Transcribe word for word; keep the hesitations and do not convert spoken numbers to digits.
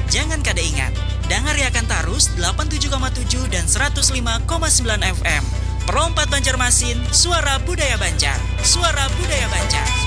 Jangan kada ingat, dengar akan tarus delapan puluh tujuh koma tujuh dan seratus lima koma sembilan F M. Perompat Banjarmasin, suara budaya Banjar. Suara budaya Banjar.